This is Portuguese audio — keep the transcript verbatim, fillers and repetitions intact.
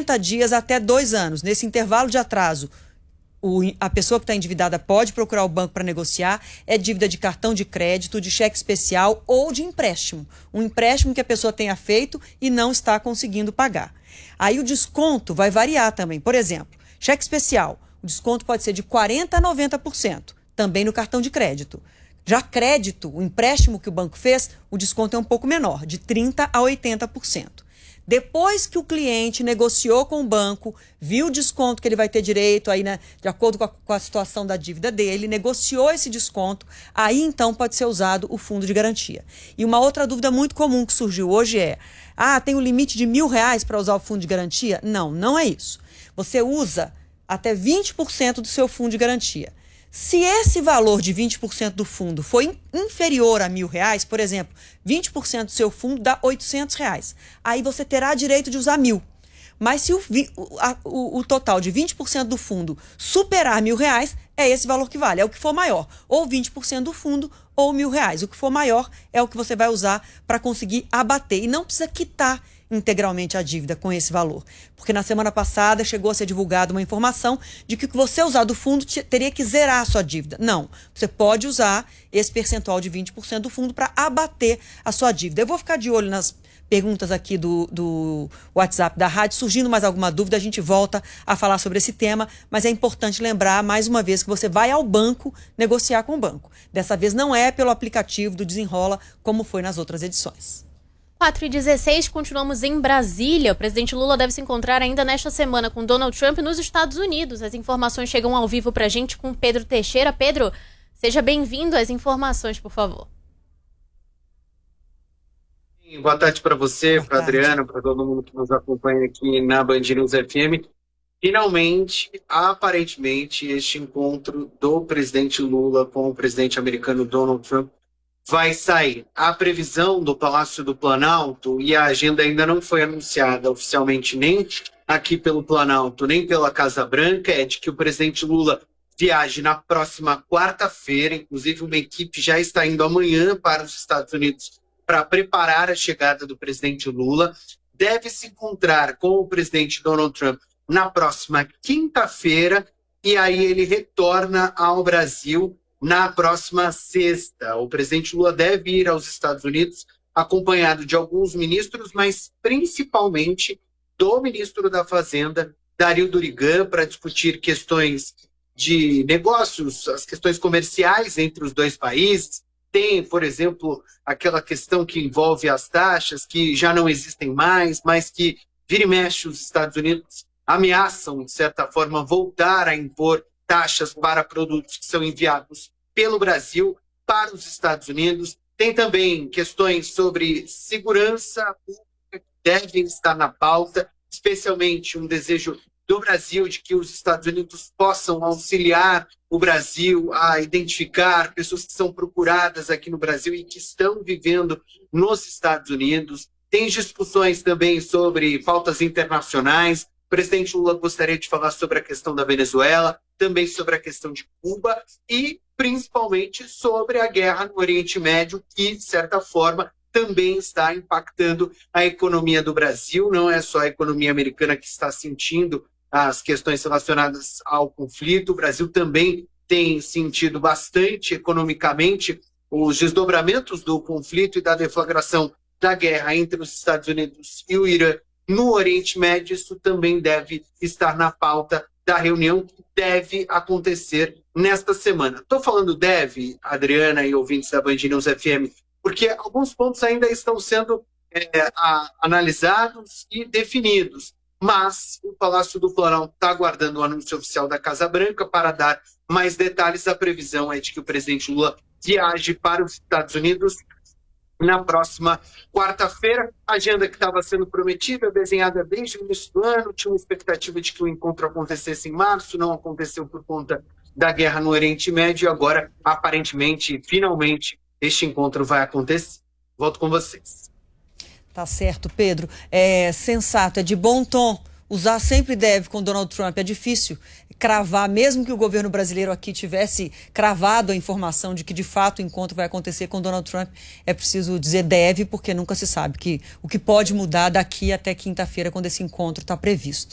noventa dias até dois anos. Nesse intervalo de atraso, o, a pessoa que está endividada pode procurar o banco para negociar. É dívida de cartão de crédito, de cheque especial ou de empréstimo. Um empréstimo que a pessoa tenha feito e não está conseguindo pagar. Aí o desconto vai variar também. Por exemplo, cheque especial, o desconto pode ser de quarenta por cento a noventa por cento, também no cartão de crédito. Já crédito, o empréstimo que o banco fez, o desconto é um pouco menor, de trinta por cento a oitenta por cento. Depois que o cliente negociou com o banco, viu o desconto que ele vai ter direito, aí, né, de acordo com a, com a situação da dívida dele, negociou esse desconto, aí então pode ser usado o fundo de garantia. E uma outra dúvida muito comum que surgiu hoje é, ah, tem um limite de mil reais para usar o fundo de garantia? Não, não é isso. Você usa até vinte por cento do seu fundo de garantia. Se esse valor de vinte por cento do fundo for inferior a mil reais, por exemplo, vinte por cento do seu fundo dá oitocentos reais. Aí você terá direito de usar mil. Mas se o, o, a, o, o total de vinte por cento do fundo superar mil reais, é esse valor que vale, é o que for maior. Ou vinte por cento do fundo ou mil reais. O que for maior é o que você vai usar para conseguir abater. E não precisa quitar integralmente a dívida com esse valor. Porque na semana passada chegou a ser divulgada uma informação de que o que você usar do fundo teria que zerar a sua dívida. Não, você pode usar esse percentual de vinte por cento do fundo para abater a sua dívida. Eu vou ficar de olho nas perguntas aqui do, do WhatsApp da rádio. Surgindo mais alguma dúvida, a gente volta a falar sobre esse tema, mas é importante lembrar, mais uma vez, que você vai ao banco negociar com o banco. Dessa vez não é pelo aplicativo do Desenrola, como foi nas outras edições. quatro e dezesseis, continuamos em Brasília. O presidente Lula deve se encontrar ainda nesta semana com Donald Trump nos Estados Unidos. As informações chegam ao vivo pra gente com Pedro Teixeira. Pedro, seja bem-vindo às informações, por favor. Boa tarde para você, para Adriana, para todo mundo que nos acompanha aqui na Band News F M. Finalmente, aparentemente, este encontro do presidente Lula com o presidente americano Donald Trump vai sair. A previsão do Palácio do Planalto, e a agenda ainda não foi anunciada oficialmente nem aqui pelo Planalto, nem pela Casa Branca, é de que o presidente Lula viaje na próxima quarta-feira. Inclusive, uma equipe já está indo amanhã para os Estados Unidos para preparar a chegada do presidente Lula. Deve se encontrar com o presidente Donald Trump na próxima quinta-feira e aí ele retorna ao Brasil na próxima sexta. O presidente Lula deve ir aos Estados Unidos acompanhado de alguns ministros, mas principalmente do ministro da Fazenda, Dario Durigan, para discutir questões de negócios, as questões comerciais entre os dois países. Tem, por exemplo, aquela questão que envolve as taxas, que já não existem mais, mas que vira e mexe os Estados Unidos ameaçam, de certa forma, voltar a impor taxas para produtos que são enviados pelo Brasil para os Estados Unidos. Tem também questões sobre segurança pública que devem estar na pauta, especialmente um desejo do Brasil de que os Estados Unidos possam auxiliar o Brasil a identificar pessoas que são procuradas aqui no Brasil e que estão vivendo nos Estados Unidos. Tem discussões também sobre pautas internacionais. O presidente Lula gostaria de falar sobre a questão da Venezuela, também sobre a questão de Cuba e, principalmente, sobre a guerra no Oriente Médio, que, de certa forma, também está impactando a economia do Brasil. Não é só a economia americana que está sentindo as questões relacionadas ao conflito. O Brasil também tem sentido bastante economicamente os desdobramentos do conflito e da deflagração da guerra entre os Estados Unidos e o Irã no Oriente Médio. Isso também deve estar na pauta da reunião que deve acontecer nesta semana. Estou falando deve, Adriana e ouvintes da Band News F M, porque alguns pontos ainda estão sendo é, a, analisados e definidos. Mas o Palácio do Planalto está aguardando o anúncio oficial da Casa Branca para dar mais detalhes. A previsão é de que o presidente Lula viaje para os Estados Unidos na próxima quarta-feira. A agenda que estava sendo prometida, desenhada desde o início do ano, tinha uma expectativa de que o encontro acontecesse em março, não aconteceu por conta da guerra no Oriente Médio, e agora, aparentemente, finalmente, este encontro vai acontecer. Volto com vocês. Tá certo, Pedro. É sensato, é de bom tom. Usar sempre deve com Donald Trump. É difícil cravar, mesmo que o governo brasileiro aqui tivesse cravado a informação de que, de fato, o encontro vai acontecer com Donald Trump. É preciso dizer deve, porque nunca se sabe que, o que pode mudar daqui até quinta-feira, quando esse encontro está previsto.